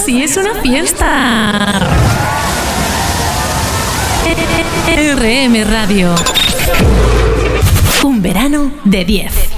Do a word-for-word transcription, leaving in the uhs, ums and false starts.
sí es una fiesta. R M Radio. Un verano de diez.